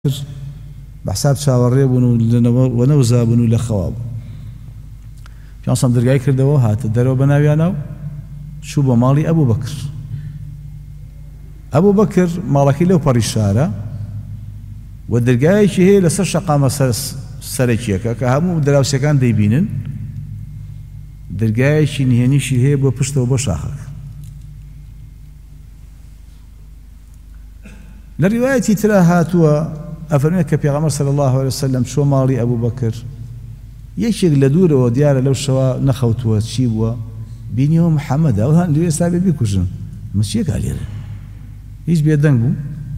بحساب چاوەڕێ بوون و لەنەوزا بوون و لە خەوا بوون. پیانسەم دەرگای کردەوە هاتە دەرەوە بە ناویانەوە چوو بۆ ماڵی ئەبوو بەکر. ئەبوو بەکر ماڵەکەی لەو پەڕی شارە و دەرگایەکی هەیە لەسەر شەقامە سەرەکیەکە کە هەموو دراوسەکان دەیبینن. دەرگایەکی نهێنیشی هەیە بۆ پشتەوە بۆ شاخەکە. لە ڕیوایەتی ترا هاتووە ئەفەرمێت کە پێغەمبەر صلی الله علیه وسلم چوە ماڵی ئەبوو بەکر، یەکێک لە دوورەوە دیارە لەو شەوە نەخەوتووە چی بووە بینیەوە محەممەدە ئەوان لێ ئێستا بێ بیکوژن مچیەکە لێرە هیچ بێدەنگ بوو.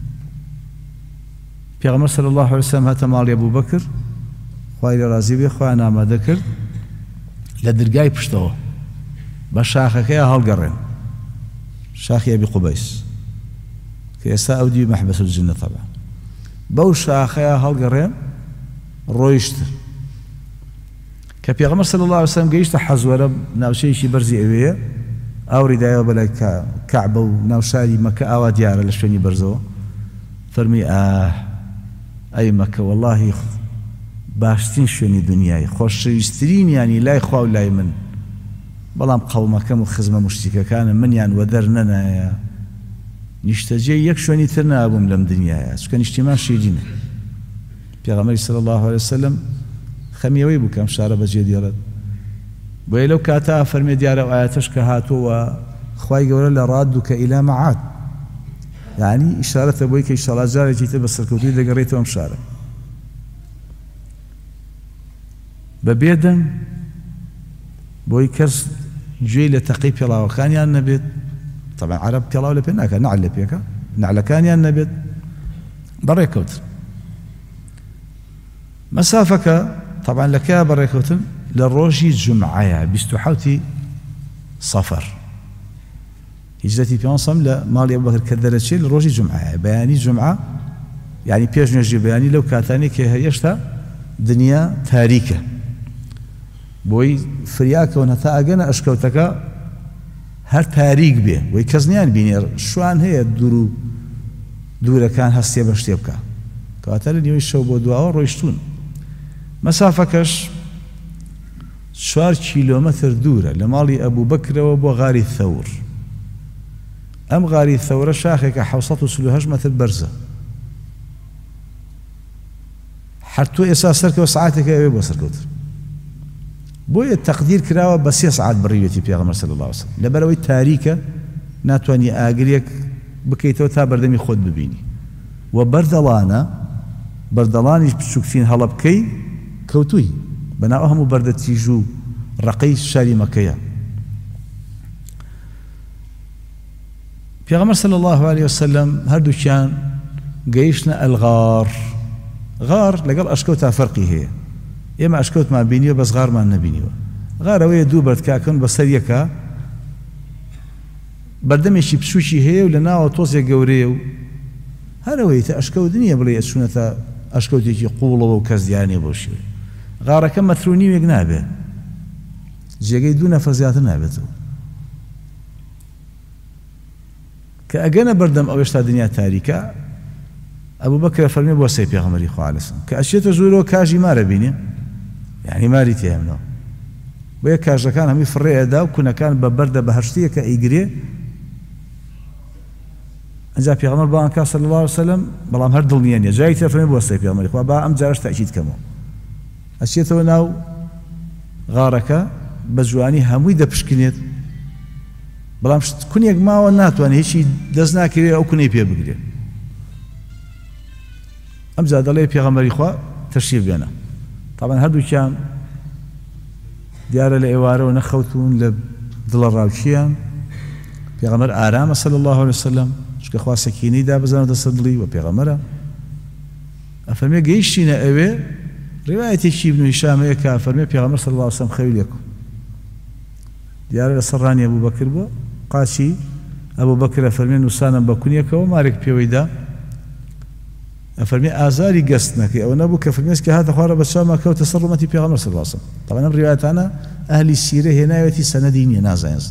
پێغەمبەر صلی الله علیه وسلم هاتە ماڵی ئەبوو بەکر، خوای لێ ڕازی بێ، خۆیان ئامادە کرد لە دەرگای پشتەوە بە شاخەکەیە هەڵگەڕێن، شاخی ئەبی قوبەیس کە ئێستا ئەو دی مەحبەس الجنە طبعا. بەو شاخەیە هەڵگەڕێن ڕۆیشتن کە پێغەمبەر صلی الله علیه وسلم گەیشتە حەزوەرە، ناوچەیەکی بەرزی ئەوەیە، ئاوری دایەوە بەلای کەعبە و ناوشاری مەکە ئاوا دیارە لە شوێنی بەرزەوە. فەرمی ئەی مەکە وەڵڵاهی باشترین شوێنی دنیای، خۆشەویستترینیانی لای خوا و لای من، بەڵام قەومەکەم و خزمە مشتیکەکانم منیان وەدەر نەنایە، نیشتەجێ یەک شوێنی تر نابووم لەم دنیایە، چونکە نیشتیمان شیرینە. پێغەمبەری صلی الله علیه وسلم خەمیەوەی بوو کەم شارە بەجێ دێڵێت. بۆیە لەو کاتا فەرمێ دیارە ئایەتەش کە هاتووە خوای گەورە لە ڕادوکە ئیلا مەعاد، یعنی ئیشارەتە بۆی کە ئینشاڵڵا جارێکی تر بە سەرکەوتووی دەگەڕێتەوە ئەم شارە. بە بێدەنگ بۆی کەس گوێی لە تەقی پێڵاوەکانیان نەبێت، طبعا عرب پێڵاو لە پێ ناکات، نەعل لە پێکە، نەعلەکانیان نەبێت، بەڕێکەوتن. مەسافەکە طبعا لە کیا بەڕێکەوتن؟ لە ڕۆژی جومعەیە 27 سەفەر. هیجرەتی پێغەمبەر لە ماڵی ئەبوو بەکر کە دەرەچێت لە ڕۆژی جومعەیە، بەیانی جومعە یعنی پێش نوێژی بەیانی لەو کاتانی کە هێشتا دنیا تاریکە، بۆی فریاکەون هەتا ئەگەنە ئەشکەوتەکە هەر تاریک بێ، بۆی کەس نیان بینێ، شوان هەیە دوور و دوورەکان هەستێ بە شتێ بکە، کەواتە لە نیوەی شەو بۆ دواوە ڕۆیشتون. مەسافەکەش 4 کیلۆمەتر دوورە لە ماڵی ئەبوو بەکرەوە بۆ غاری ثەور. ئەم غاری ثەورە شاخێکە 738 مەتر بەرزە، هەرتۆ ئێستا سەرکەوە سەعاتێکە ئەوێ بۆ سەرکەوتن. بۆیە تەقدیر کراوە بە 3 سەعات بڕیوێتی پێغەمبەر صلی الله علیه وسلم، لەبەرەوەی تاریکە ناتوانانی ئاگرێک بکەیتەوە تا بەردەمی خۆت ببینی، و بەردەڵانیش بچووکترین هەڵە بکەی کەوتووی بەناو هەموو بەردە تیژ و ڕقەی شاری مەکەیە. پێغەمبەر صلی الله علیه وسلم هەردووکیان گەیشتنە ئەلغار. غار لەگەڵ ئەشکەوتا فەرقی هەیە، ئێمە ئەشکەوتمان بینیوە بەس غارمان نەبینیوە. غارەوەیە دوو بەردکاکەن بەسەر یەکە، بەردەمێکی بچووکی هەیە و لە ناوە تۆزێک گەورەیە و هەرەوەی تا ئەشکەوت نییە بڵێ ئەچوونەتە ئەشکەوتێکی قوڵەوە و کەس دیانێ بۆ شێوەی. غارەکە مەتر و نیوێک نابێت، جێگەی 2 نەفەر زیاتر نابێتەوە، کە ئەگەنە بەردەم ئەو هێشتا دنیا تاریکە. ئەبوو بەکر فەرمێ بۆ سەی پێغەمبەری خوا عەلەیهی سەلام کە ئەچێتە ژوورەوە کاژی مارە بینێ، یعنی ماری تێهێنەوە، بۆیە کاژەکان هەمی فڕێ ئەدا و کونەکان بە بەردە بەهەشتیەکە ئەیگرێ. ئەجا پێغەمبەر بانگ کات صلی الله علیه وسلم، بەڵام هەر دڵنیە نییە، جای تر فەرمێ بۆ سەی پێغەمبەری خوا با ئەم جارش تەئکید کەمەوە. ئەچێتەوە ناو غارەکە بە جوانی هەمووی دەپشکنێت، بەڵام کونێک ماوە ناتوانێت هیچی دەست ناکەوێت ئەو کونەی پێ بگرێت. ئەمجا دەڵێ پێغەمبەری خوا تەشریف بێنە. طبعا هەردووکیان دیارە لە ئێوارەوە نەخەوتون لە دڵە ڕاوچیان. پێغەمبەر ئارامە صلی الله علیه وسلم، چونکە خوا سەکینەی دابەزانەتە سەر دڵی و پێغەمبەرە. ئەفەرمێ گەیشتینە ئەوێ، ڕیوایەتێکی ابن هیشام هەیە کە ئەفەرمێ پێغەمبەر صلی الله علیه وسلم خەوی لێ کرد. دیارە لە سەرڕانی ئەبوو بەکر بووە، قاچی ئەبوو بەکر ئەفەرمێ نووسانم بە کونیەکەوە مارێک پێوەیدا، ئەفەرمێ ئازاری گەست نەکەی، ئەوە نەبوو کە فەرمێ کە هاتە خوارە بە چاومە کەوتە سەر ڕوومەتی پێغەمبەر صلی الله علیه وسلم. طبعا ئەم ڕیوایەتانە ئەهلی سیرە هێناوێتی سەنەدی نییە، نازانێت.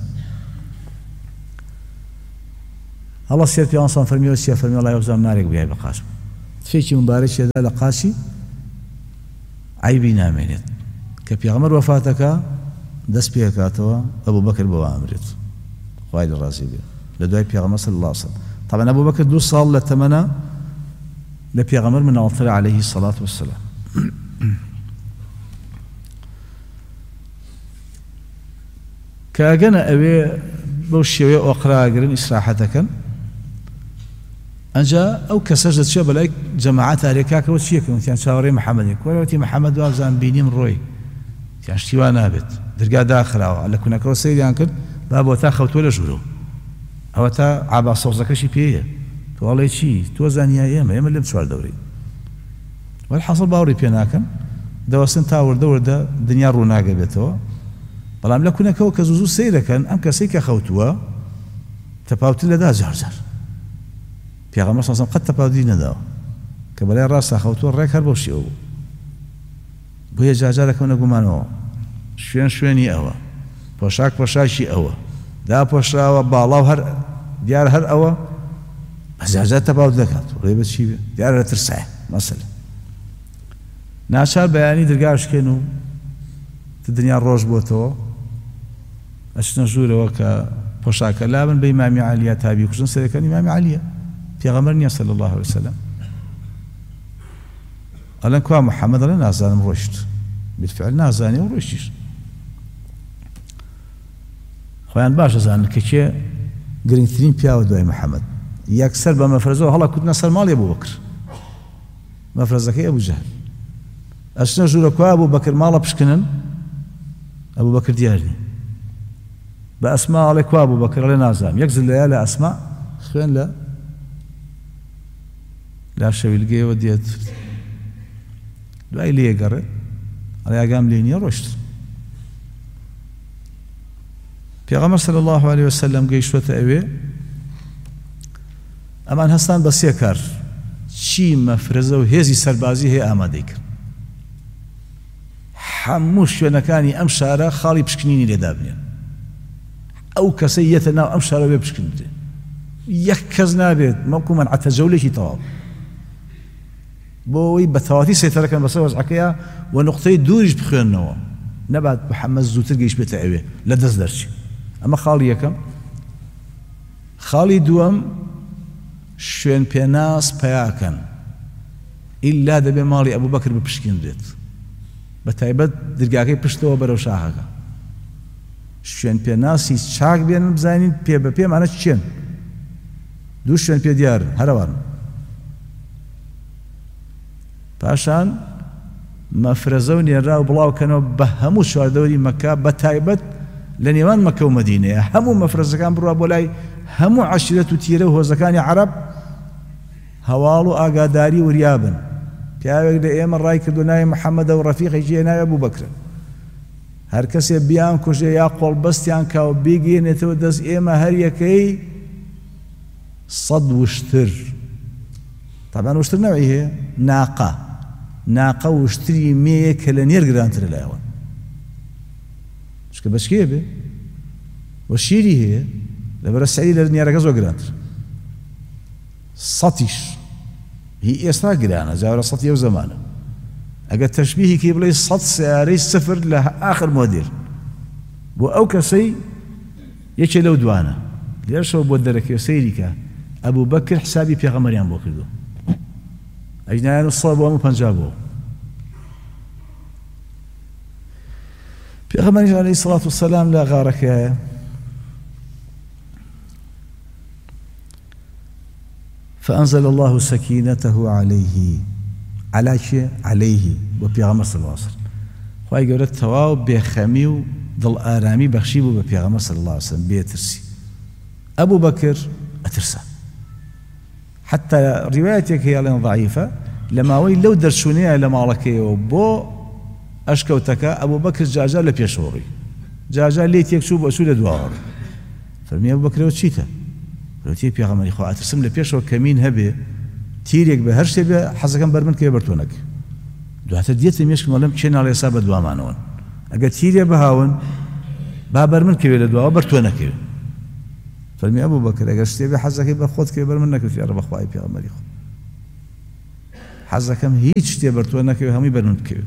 هەڵە سێر پێغەمبەر فەرمیەوە چییە؟ فەرمی وەڵای وەبزانم نارێک بگای بە قاچم. تفێکی مبارەکێدا لە قاچی عیبی نامێنێت کە پێغەمبەر وەفاتەکە دەست پێکاتەوە ئەبوو بەکر بەوە ئەمرێت خوای لە ڕازی بێ لە دوای پێغەمبەر صلی الله علیه وسلم طبعا ئەبوو بەکر 2 ساڵ لە تەمەنە لە پێغەمبەر مناڵترە عەلەیهی الصلاة والسلام کە ئەگەنە ئەوێ بەو شێوەیە ئۆقراگرن ئیسراحەتەکەن ئەنجا ئەو کەسەش دەچێت بەلای جەماعەت هەرێکاکەوە چیەکەن وتیان چاوەڕێی محەممەدێک وەرەوەتی محەممەد وابزان بینیم ڕۆی تیان شتیوان نابێت دەرگا داخراوە لە کوونەکەەوە سەیریان کرد با بۆ تا خەوتووە لە ژوورەوە ئەوە تا ئابا سەوزەکەشی پێیە تۆڵێ چی تۆ زانیای ئێمە لێم چوار دەورەی وەلحەسڵ باوەڕی پێ ناکەن دەوەستن تا وردە دنیا ڕووناگە بێتەوە بەڵام لە کوونەکەەوە کە زوو سەیرەکەن ئەم کەسەی کە خەوتووە تەپاوتن لەدا جارجار پێغەمبەر صلی الله علیه و سلم قەت تەپاوتی نەداوە کە بەلای ڕاستە خەوتووە ڕێک هەر بەو شێوە بوو بۆیە جارجارەکەونە گومانەوە شوێنی ئەوە پۆشاکی ئەوە داپۆشراوە باڵاو هەر دیار هەر ئەوە جارجار تەپاوت دەکات ڕێ بە چی بێ دیارە لە ترسایە مەسەلە ناچار بەیانی دەرگاشکێن و دنیا ڕۆژ بۆتەوە ئەچنە ژوورەوە کە پۆشاکە لابن بە ئیمامی عەلیە تابی کوژن سەرەکەن ئیمامی عەلیە پێغەمبەر نییە صلی الله علیه وسلم ئەڵێن کوا محەممەد ئەڵێ نازانم ڕۆیشت بالفعل نازانێ و ڕۆیشتیش خۆیان باشە زانن کە کێ گرنگترین پیاوە دوای محەممەد یەکسەر بە مەفرەزەوە هەڵا کوتنە سەر ماڵی ئەبوو بەکر مەفرەزەکەی ئەبوو جەهل ئەچنە ژوورە کوا ئەبوو بەکر ماڵە پشکنن ئەبوو بەکر دیار نی بە ئەسما ئەڵێ کوا ئەبوو بەکر ئەڵێ نازانم یەک زلەیە لە ئەسما خوێن لە شەویلگەیەوە دێت دوای لێگەڕێ ئەڵێ ئاگام لێ نییە ڕۆشت پێغەمبەر صلی الله علیه وسلم گەیشتووەتە ئەوێ ئەمان هەستان بە سێ کار چی مەفرەزە و هێزی سەربازی هەیە ئامادەی کرد هەموو شوێنەکانی ئەم شارە خاڵی پشکنینی لێدا بنێن ئەو کەسەی یەتە ناو ئەم شارە بێ پشکندرێ یەک کەس نابێت مەوکو مەنعەتە جەولێکی تەواو بۆەوەی بە تەواتی سێتەرەکەن بەسەر وەزعەکەیە و نقطەی دووریش بخوێننەوە نەبات محەممەد زووتر گەیشت بێتە ئەوێ لە دەست دەرچی ئەمە خاڵی یەکەم خاڵی دووەم شوێن پێناس پەیاکەن ئیلا دەبێ ماڵی ئەبوو بەکر بپشکێنرێت بە تایبەت دەرگاکەی پشتەوە بەرەو شاخەکە شوێن پێناسی چاک بێنن بزانین پێ بە پێمانە چێن دوو شوێن پێ دیارن هەروان پاشان مەفرەزە و نێرا و بڵاوکەنەوە بە هەموو چواردەوەری مەکە بە تایبەت لە نێوان مەکە و مەدینەیە هەموو مەفرەزەکان بڕوا بۆ لای هەموو عەشیرەت و تیرە و هۆزەکانی عەرەب هەواڵ و ئاگاداری وریابن پیاوێک لە ئێمە ڕای کردو ناوی محەممەدە و ڕەفیقێکی ناوی ئەبوو بەکرە هەر کەسێ بیان کوژێ یا قۆڵبەستیان کا و بیگەێنێتەوە دەست ئێمە هەر یەکەی 100 وشتر طبعا وشتر نەوەی هەیە ناقە وشتری مێیە کە لە نێر گرانترە لایەوە چکە بەچکێ بێ وە شیری هەیە لەبەرە سەعری لە نێرەکە زۆر گرانتر 100 هی ئێستا گرانە جاورە 100 ئەو زەمانە ئەگەر تەشبیهی کە بڵێ 100 سیارەی سفر لە ئاخر مۆدێل بۆ ئەو کەسەی یەکێ لەو دوانە لێرشەوە بۆ دەرەکەوە سەیری کە ئەبوو بەکر حسابی پێغەمبەریان بۆ کردو ئەجنایان و سەڵ بۆ هەموو پەنجا بۆ پێغەمبەریش عەلەیهی الصلاة والسلام لە غارەکەیە فأنزل الله سكينته عليه على شيء عليه وبيغمر صلى الله عليه وسلم خواهي قولت تواو بيخمي ضل آرامي بخشيبه ببيغمر صلى الله عليه وسلم بيترسي أبو بكر أترسى حتى روايتك هي لين ضعيفة لما وي لو درشونيها لما لكي وبو أشكوتك أبو بكر جاجا لبيشوري جاجا ليت يكشوب أسول دوار فرمي أبو بكر وتشيته لوتی پێغەمبەری خوا ئەترسم لە پێشەوە کەمین هەبێ تیرێک بە هەر شتێ بێ حەزەکەم بەرمن کە بەرتۆ نەکە دواتر دێتە مێشکم وەڵام کێ ناڵێ ئێستا بە دوامانەوەن ئەگەر تیرێ بەهاون با بەرمن کەوێ لە دواوە بەرتۆ نەکەوێ فەرمی ئەبوو بەکر ئەگەر شتێ بێ حەزەکەی بە خۆت کەوێ بەرمن نەکەوێت یا ڕە بەخوای پێغەمبەری خوا حەزەکەم هیچ شتێ بەرتووە نەکەوێت هەمووی بەرون بکەوێت.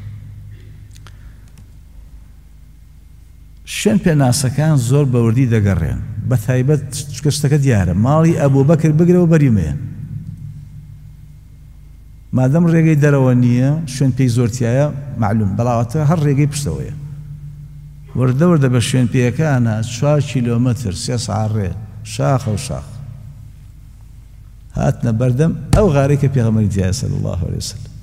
شوێن پێناسەکان زۆر بەوردی دەگەڕێن بە تایبەت شتەکە دیارە ماڵی ئەبوبەکر بگرەوە بەریمەیە مادەم ڕێگەی دەرەوە نییە شوێن پێی زۆرتیایە معلوم بەڵاوەتە هەر ڕێگەی پشتەوەیە وردە وردە بە شوێن پێیەکانە 4 کیلۆمەتر 3 ساعت ڕێ شاخە و شاخ هاتنە بەردەم ئەو غارەی کە پێغەمبەری تایە صلی الله عليه وسلم.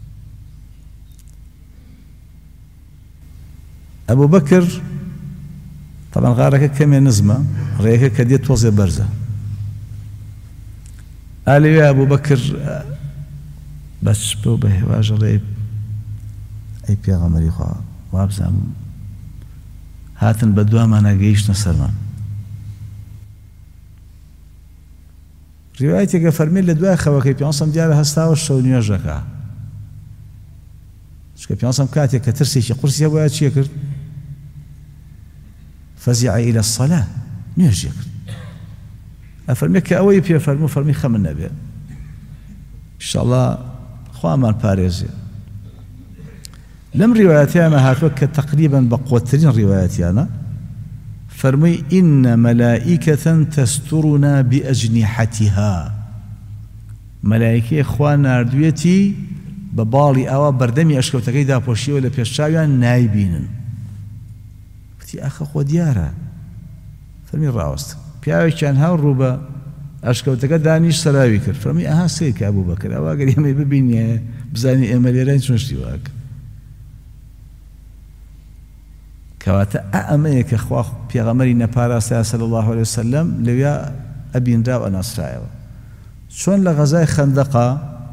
ئەبوبەکر طبعا غارەکە کەمێ نزمە ڕێگەکە کە دێت تۆزێ بەرزە ئالەوێ ئەبوبەکر بەس بۆ بە هێواژەڵێ ئەی پێغەمبەری خوا وابزانم هاتن بە دوامانە گەیشتنە سەرمان. ڕیوایەتێکە فەرمێت لە دوای خەوەکەی پێغەمبەر دیارە هەستاوە شەو نوێژەکە چکە پێغەمبەر کاتێک کە ترسێکی قورسی هەبووە چیە کرد؟ فەزیع إلى الصلاة نوێژی کرد. ئەفەرمێت کە ئەوەی پێفەرموو فەرمی خەمن نەبێ ئینشاءڵڵا خوامان پارێزێ. لەم ڕیوایەتیانە هاتووە کە تەقریبەن بە قوترین ڕیوایەتیانە فەرمووی إن مەلائیکەة تەستوڕنا بئەجنیحەتیها مەلایکەی خوا ناردوویەتی بە باڵی ئاوا بەردەمی ئەشکەوتەکەی داپۆشیەوە لە پێشچاویان نایبینن. وتی ئاخە خۆ دیارە فەرمی ڕاوەست پیاوێکیان هاو ڕوو بە ئەشکەوتەکە دانیش سەراوی کرد فەرمی ئاها سیر کە ئەبوبەکر ئەوە ئەگەر ئێمەی ببینێ بزانی ئێمە لێرە چۆن شتی واکە کەواتە ئەمەیە کە خوا پێغەمبەری نەپاراستایە صلی الله عليه وسلم لەوێ ئەبینرا و ئەناسرایەوە. چۆن لە غەزای خەندەقا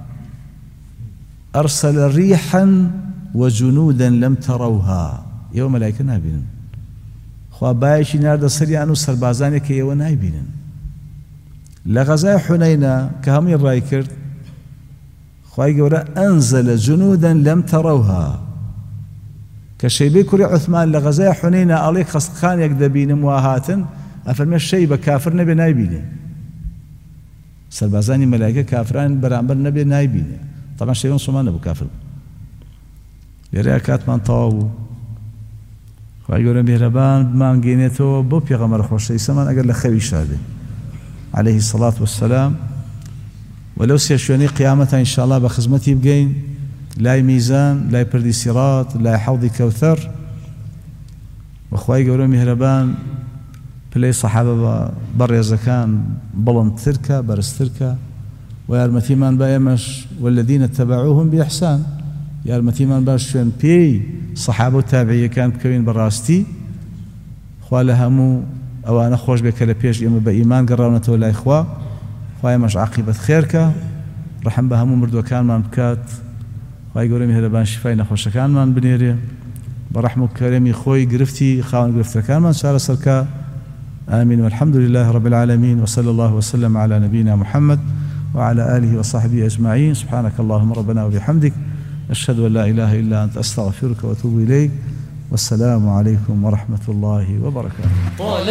ئەرسەل ریحا وجنودا لم تروها ئێوە مەلایکە نابینن خوا بایەکی ناردە سەریان و سەربازانێک کە ئێوە نایبینن. لە غەزای حونەینە کە هەمووی ڕای کرد خوای گەورە ئەنزەلە جنودا لم تروها کە شەیبەی کوڕی عوثمان لە غەزای حونەینە ئەڵێ خەستخانێک دەبینم وا هاتن ئەفەرمێ شەیبە کافر نەبێ نایبینێ سەربازانی مەلایکە کافران بەرامبەر نەبێ نایبینێ طبعا شەیبە مسلمان نەبوو کافر بوو. لێرەیە کاتمان تەواو بوو خوای گەورە میهرەبان بمانگەێنێتەوە بۆ پێغەمبەر خۆشەویستەمان ئەگەر لە خەوی شادێ عليه الصلاة والسلام ولو سێ شوێنەی قیامەتە ئینشاءالله بە خزمەتی بگەین لای میزان لای پردی سیرات لای حەوضی کەوثەر وەخوای گەورە میهرەبان پلەی سەحابە بەڕێزەکان بڵندترکە بەرزترکە و یارمەتیمان با ئێمەش والذین اتبعوهم بإحسان یارمەتیمان باش شوێن پێی سەحابە و تابعیەکان بکەوین بەڕاستی خوا لە هەموو ئەوانە خۆش بێ کە لە پێش ئێمە بە ئیمان گەڕاونەتەوە لای خوا خوای ئێمەش عاقیبەت خێرکە ڕەحم بە هەموو مردووەکانمان بکات خوای گەورە میهرەبان شیفای نەخۆشەکانمان بنێرێ بە ڕەحم و کەرەمی خۆی گرفتی خاوەن گرفتەکانمان چارەسەرکە آمين والحمد لله رب العالمين وصلى الله وسلم على نبينا محمد وعلى آله وصحبه أجمعين سبحانك اللهم ربنا وبحمدك أشهد أن لا إله إلا أنت أستغفرك وأتوب إليك والسلام عليكم ورحمة الله وبركاته.